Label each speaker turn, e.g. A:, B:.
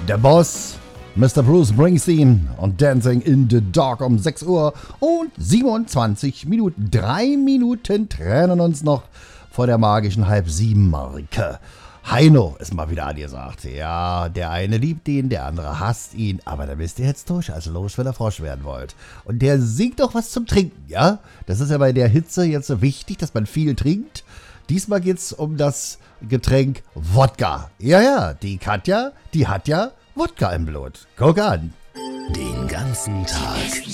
A: Der Boss, Mr. Bruce Springsteen und Dancing in the Dark um 6 Uhr und 27 Minuten. 3 Minuten trennen uns noch vor der magischen Halb-7-Marke. Heino ist mal wieder angesagt. Ja, der eine liebt ihn, der andere hasst ihn. Aber da müsst ihr jetzt durch, also los, wenn ihr Frosch werden wollt. Und der singt doch was zum Trinken, ja? Das ist ja bei der Hitze jetzt so wichtig, dass man viel trinkt. Diesmal geht's um das Getränk Wodka. Ja, die Katja, die hat ja Wodka im Blut. Guck an.
B: Den ganzen Tag